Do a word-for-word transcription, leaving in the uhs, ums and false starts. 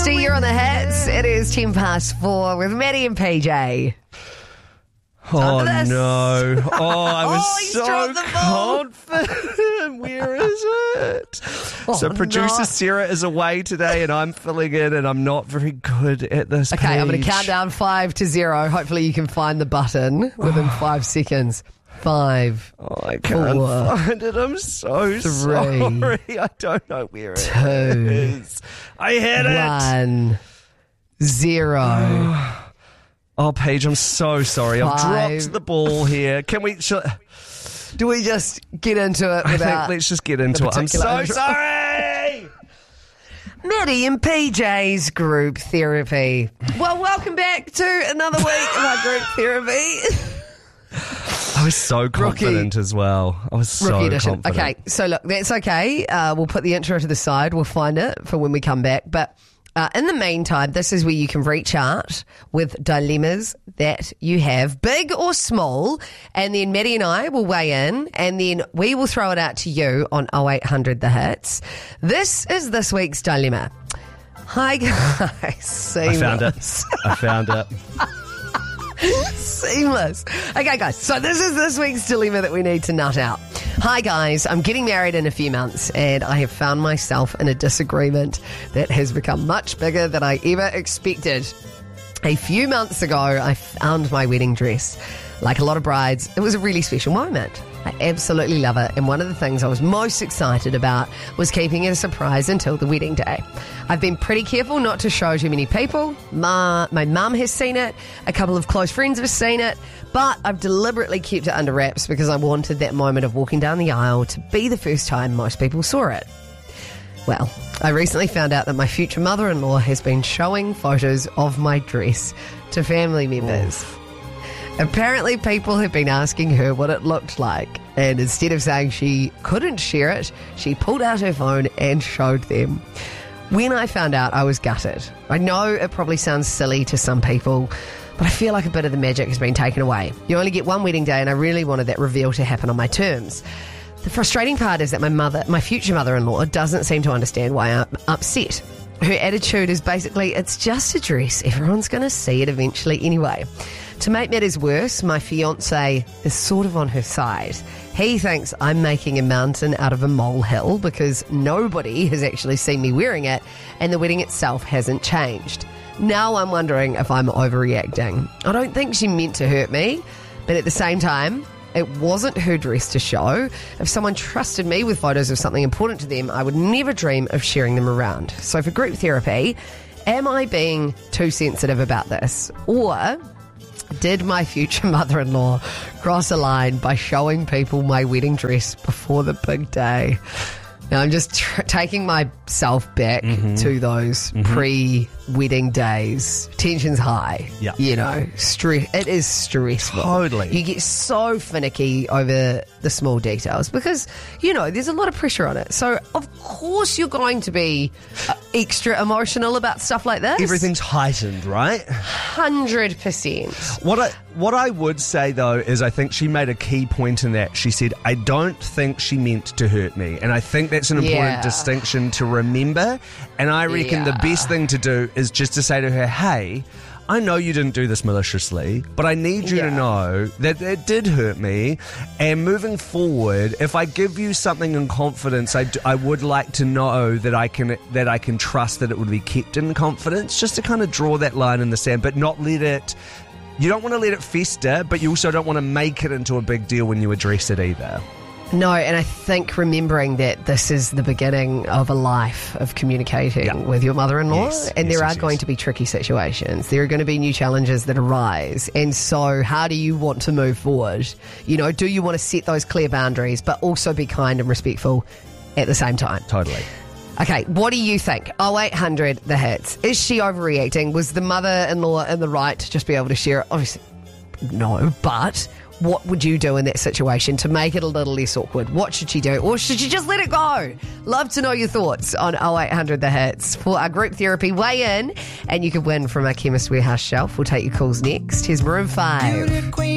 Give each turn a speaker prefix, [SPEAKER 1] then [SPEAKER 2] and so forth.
[SPEAKER 1] Christy, you're on the hits. It is ten past four with Maddie and P J.
[SPEAKER 2] Oh, no. Oh, I was
[SPEAKER 1] Oh, he's
[SPEAKER 2] so
[SPEAKER 1] dropped the ball.
[SPEAKER 2] confident. Where is it?
[SPEAKER 1] Oh,
[SPEAKER 2] so producer
[SPEAKER 1] no.
[SPEAKER 2] Sarah is away today and I'm filling in and I'm not very good at this
[SPEAKER 1] Okay, I'm going
[SPEAKER 2] page.
[SPEAKER 1] to count down five to zero. Hopefully you can find the button within five seconds. Five,
[SPEAKER 2] Oh, I can't
[SPEAKER 1] Four,
[SPEAKER 2] find it. I'm so
[SPEAKER 1] three,
[SPEAKER 2] sorry. I don't know where it
[SPEAKER 1] two,
[SPEAKER 2] is. I hit it.
[SPEAKER 1] one, zero.
[SPEAKER 2] Oh, Paige, I'm so sorry. I've
[SPEAKER 1] Five.
[SPEAKER 2] dropped the ball here. Can we... Shall,
[SPEAKER 1] Do we just get into it
[SPEAKER 2] I
[SPEAKER 1] without...
[SPEAKER 2] think let's just get into it. I'm
[SPEAKER 1] particular
[SPEAKER 2] so
[SPEAKER 1] intro.
[SPEAKER 2] sorry.
[SPEAKER 1] Maddie and P J's group therapy. Well, welcome back to another week of our group therapy.
[SPEAKER 2] I was so confident as well. I was so
[SPEAKER 1] Rookie edition.
[SPEAKER 2] confident.
[SPEAKER 1] Okay, so look, that's okay. Uh, we'll put the intro to the side. We'll find it for when we come back. But uh, in the meantime, this is where you can reach out with dilemmas that you have, big or small, and then Maddie and I will weigh in, and then we will throw it out to you on oh eight hundred the hits. This is this week's dilemma. Hi guys.
[SPEAKER 2] I found it.
[SPEAKER 1] Seamless.
[SPEAKER 2] I found it.
[SPEAKER 1] Seamless. Okay, guys. So this is this week's dilemma that we need to nut out. Hi, guys. I'm getting married in a few months, and I have found myself in a disagreement that has become much bigger than I ever expected. A few months ago, I found my wedding dress. Like a lot of brides, it was a really special moment. I absolutely love it, and one of the things I was most excited about was keeping it a surprise until the wedding day. I've been pretty careful not to show too many people. Ma, my mum has seen it, a couple of close friends have seen it, but I've deliberately kept it under wraps because I wanted that moment of walking down the aisle to be the first time most people saw it. Well, I recently found out that my future mother-in-law has been showing photos of my dress to family members. Oof. Apparently, people have been asking her what it looked like, and instead of saying she couldn't share it, she pulled out her phone and showed them. When I found out, I was gutted. I know it probably sounds silly to some people, but I feel like a bit of the magic has been taken away. You only get one wedding day, and I really wanted that reveal to happen on my terms. The frustrating part is that my mother, my future mother-in-law, doesn't seem to understand why I'm upset. Her attitude is basically, it's just a dress. Everyone's going to see it eventually anyway. To make matters worse, my fiancé is sort of on her side. He thinks I'm making a mountain out of a molehill because nobody has actually seen me wearing it and the wedding itself hasn't changed. Now I'm wondering if I'm overreacting. I don't think she meant to hurt me, but at the same time, it wasn't her dress to show. If someone trusted me with photos of something important to them, I would never dream of sharing them around. So for group therapy, am I being too sensitive about this? Or did my future mother-in-law cross a line by showing people my wedding dress before the big day? Now, I'm just tr- taking myself back mm-hmm. to those mm-hmm. pre-wedding days. Tension's high.
[SPEAKER 2] Yeah.
[SPEAKER 1] You know, stress. It is stressful.
[SPEAKER 2] Totally.
[SPEAKER 1] You get so finicky over the small details because, you know, there's a lot of pressure on it. So, of course, you're going to be uh, extra emotional about stuff like this.
[SPEAKER 2] Everything's heightened, right?
[SPEAKER 1] one hundred percent.
[SPEAKER 2] What I, what I would say, though, is I think she made a key point in that. She said, I don't think she meant to hurt me. And I think that's an important
[SPEAKER 1] Yeah.
[SPEAKER 2] distinction to remember. And I reckon
[SPEAKER 1] Yeah.
[SPEAKER 2] the best thing to do is just to say to her, hey, I know you didn't do this maliciously, but I need you
[SPEAKER 1] Yeah.
[SPEAKER 2] to know that it did hurt me. And moving forward, if I give you something in confidence, I, d- I would like to know that I can that I can trust that it would be kept in confidence, just to kind of draw that line in the sand, but not let it... You don't want to let it fester, but you also don't want to make it into a big deal when you address it either.
[SPEAKER 1] No, and I think remembering that this is the beginning of a life of communicating
[SPEAKER 2] Yeah.
[SPEAKER 1] with your mother-in-law,
[SPEAKER 2] Yes,
[SPEAKER 1] and
[SPEAKER 2] yes,
[SPEAKER 1] there
[SPEAKER 2] yes,
[SPEAKER 1] are going
[SPEAKER 2] yes.
[SPEAKER 1] to be tricky situations. There are going to be new challenges that arise. And so how do you want to move forward? You know, do you want to set those clear boundaries, but also be kind and respectful at the same time?
[SPEAKER 2] Totally.
[SPEAKER 1] Okay, what do you think? oh eight hundred the hits. Is she overreacting? Was the mother-in-law in the right to just be able to share it? Obviously, no, but... what would you do in that situation to make it a little less awkward? What should she do? Or should she just let it go? Love to know your thoughts on oh eight hundred the hits. For our group therapy, weigh in and you could win from our Chemist Warehouse shelf. We'll take your calls next. Here's Maroon five.